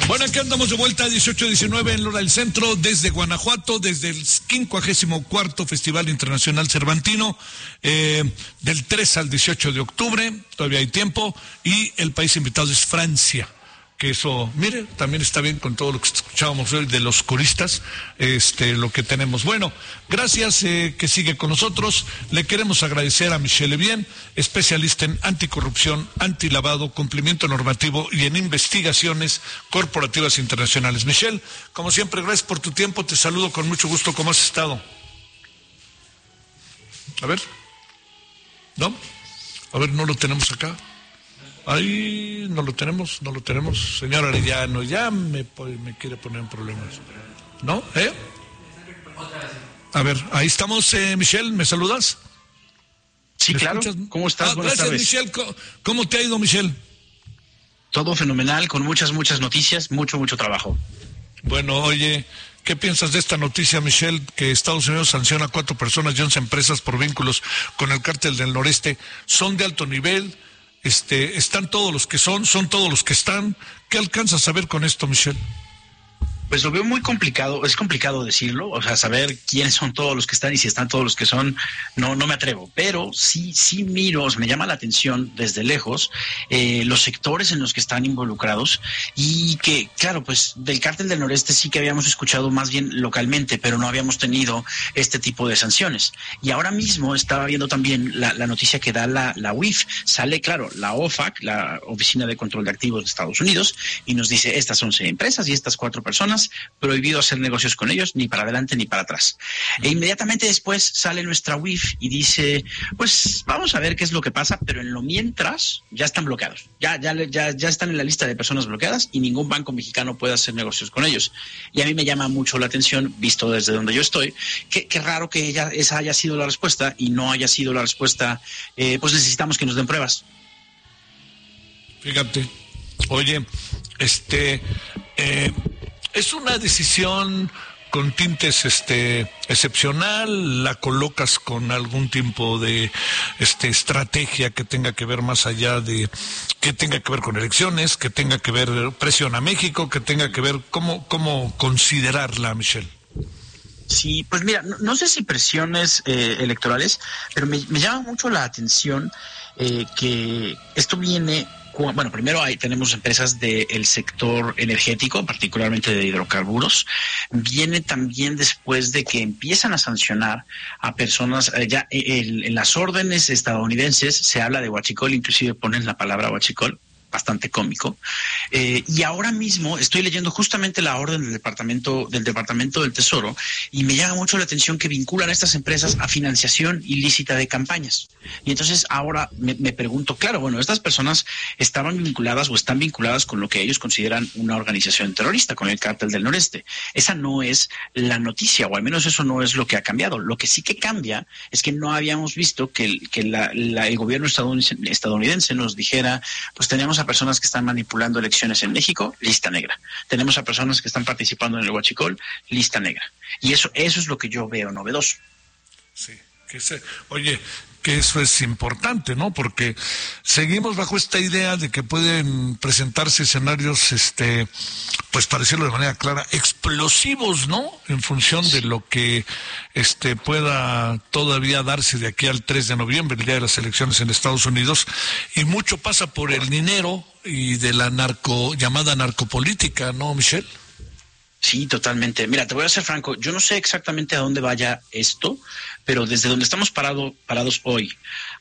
Bueno, aquí andamos de vuelta a 18:19 en Lora del Centro, desde Guanajuato, desde el 54º Festival Internacional Cervantino, del 3 al 18 de octubre, todavía hay tiempo, y el país invitado es Francia. Que eso, mire, también está bien con todo lo que escuchábamos hoy de los coristas, lo que tenemos. Bueno, gracias, que sigue con nosotros. Le queremos agradecer a Michelle Levien, especialista en anticorrupción, antilavado, cumplimiento normativo y en investigaciones corporativas internacionales. Michelle, como siempre, gracias por tu tiempo, te saludo con mucho gusto. ¿Cómo has estado? A ver, ¿no? A ver, no lo tenemos acá. Ahí no lo tenemos, señor Arellano, ya me quiere poner en problemas, ¿no? A ver, ahí estamos, Michelle, ¿me saludas? Sí, claro. ¿Escuchas? ¿Cómo estás? Buenas tardes. Michelle, ¿cómo te ha ido, Michelle? Todo fenomenal, con muchas noticias, mucho trabajo. Bueno, oye, ¿qué piensas de esta noticia, Michelle, que Estados Unidos sanciona a 4 personas y 11 empresas por vínculos con el cártel del Noreste? ¿Son de alto nivel? ¿Están todos los que son todos los que están? ¿Qué alcanzas a ver con esto, Michelle? Pues lo veo muy complicado, es complicado decirlo, o sea, saber quiénes son todos los que están y si están todos los que son, no me atrevo, pero sí miro, me llama la atención desde lejos los sectores en los que están involucrados y que, claro, pues del cártel del Noreste sí que habíamos escuchado más bien localmente, pero no habíamos tenido este tipo de sanciones. Y ahora mismo estaba viendo también la noticia que da la UIF, sale, claro, la OFAC, la Oficina de Control de Activos de Estados Unidos, y nos dice, estas 11 empresas y estas 4 personas, prohibido hacer negocios con ellos, ni para adelante ni para atrás. E inmediatamente después sale nuestra UIF y dice, pues vamos a ver qué es lo que pasa, pero en lo mientras ya están bloqueados, ya están en la lista de personas bloqueadas y ningún banco mexicano puede hacer negocios con ellos. Y a mí me llama mucho la atención, visto desde donde yo estoy, que raro que esa haya sido la respuesta y no haya sido la respuesta, pues necesitamos que nos den pruebas. Fíjate, oye, es una decisión con tintes excepcional, la colocas con algún tipo de estrategia que tenga que ver más allá de, que tenga que ver con elecciones, que tenga que ver presión a México, que tenga que ver cómo considerarla, Michelle. Sí, pues mira, no sé si presiones electorales, pero me llama mucho la atención que esto viene. Bueno, primero tenemos empresas del sector energético, particularmente de hidrocarburos. Viene también después de que empiezan a sancionar a personas, ya en las órdenes estadounidenses se habla de huachicol, inclusive ponen la palabra huachicol, bastante cómico. Y ahora mismo estoy leyendo justamente la orden del Departamento del Tesoro y me llama mucho la atención que vinculan a estas empresas a financiación ilícita de campañas. Y entonces ahora me pregunto, claro, bueno, estas personas estaban vinculadas o están vinculadas con lo que ellos consideran una organización terrorista, con el cártel del Noreste. Esa no es la noticia, o al menos eso no es lo que ha cambiado. Lo que sí que cambia es que no habíamos visto que el gobierno estadounidense nos dijera, pues tenemos a personas que están manipulando elecciones en México, lista negra. Tenemos a personas que están participando en el huachicol, lista negra. Y eso es lo que yo veo novedoso. Sí, oye, que eso es importante, ¿no? Porque seguimos bajo esta idea de que pueden presentarse escenarios, pues para decirlo de manera clara, explosivos, ¿no? En función de lo que pueda todavía darse de aquí al 3 de noviembre, el día de las elecciones en Estados Unidos, y mucho pasa por el dinero y de la llamada narcopolítica, ¿no, Michelle? Sí, totalmente. Mira, te voy a ser franco, yo no sé exactamente a dónde vaya esto, pero desde donde estamos parados hoy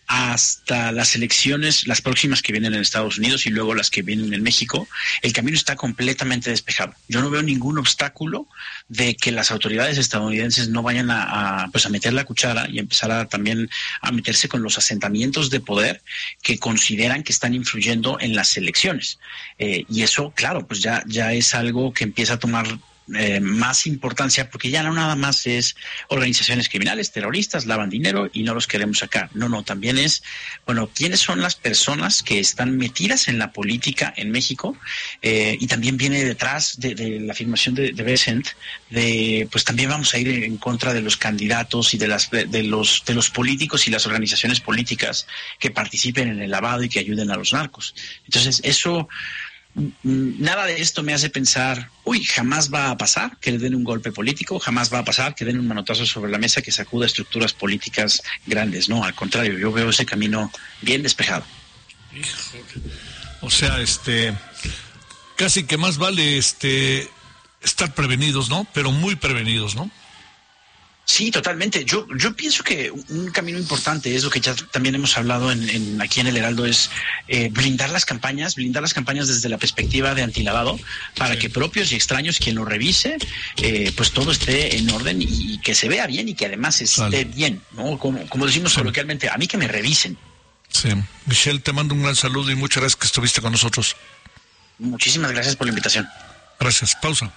hasta las elecciones, las próximas que vienen en Estados Unidos y luego las que vienen en México, el camino está completamente despejado. Yo no veo ningún obstáculo de que las autoridades estadounidenses no vayan a meter la cuchara y empezar también a meterse con los asentamientos de poder que consideran que están influyendo en las elecciones. Y eso, claro, pues ya es algo que empieza a tomar más importancia, porque ya no nada más es organizaciones criminales, terroristas, lavan dinero y no los queremos acá. No, también es, bueno, quiénes son las personas que están metidas en la política en México, y también viene detrás de la afirmación de Bessent, pues también vamos a ir en contra de los candidatos y de los políticos y las organizaciones políticas que participen en el lavado y que ayuden a los narcos. Entonces, eso nada de esto me hace pensar, jamás va a pasar que le den un golpe político, jamás va a pasar que den un manotazo sobre la mesa que sacuda estructuras políticas grandes. No, al contrario, yo veo ese camino bien despejado. Híjole. O sea, casi que más vale estar prevenidos, ¿no? Pero muy prevenidos, ¿no? Sí, totalmente. Yo pienso que un camino importante es lo que ya también hemos hablado aquí en el Heraldo, es blindar las campañas desde la perspectiva de antilavado, para que propios y extraños, quien lo revise, pues todo esté en orden y que se vea bien y que además esté bien, ¿no? Como decimos coloquialmente, a mí que me revisen. Sí. Michelle, te mando un gran saludo y muchas gracias que estuviste con nosotros. Muchísimas gracias por la invitación. Gracias. Pausa.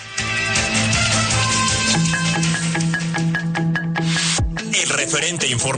El referente informativo.